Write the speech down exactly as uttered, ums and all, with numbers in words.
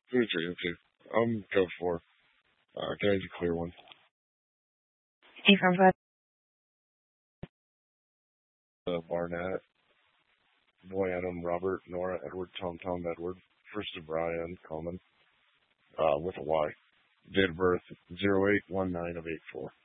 Three, three, okay. Um, go for. Uh, can I have a clear one? April first. Uh, Barnett, Boy Adam, Robert, Nora, Edward, Tom, Tom, Edward. First of Brian, Coleman, uh, with a Y. Date of birth, zero eight one nine of eight four.